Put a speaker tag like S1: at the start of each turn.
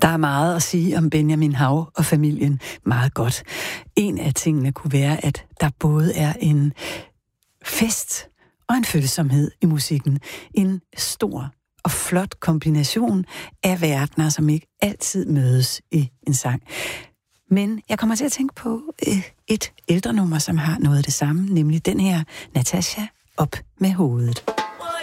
S1: Der er meget at sige om Benjamin Hav og familien. Meget godt. En af tingene kunne være, at der både er en fest og en følsomhed i musikken. En stor og flot kombination af verdener, som ikke altid mødes i en sang. Men jeg kommer til at tænke på et ældre nummer, som har noget af det samme, nemlig den her Natasja, op med hovedet.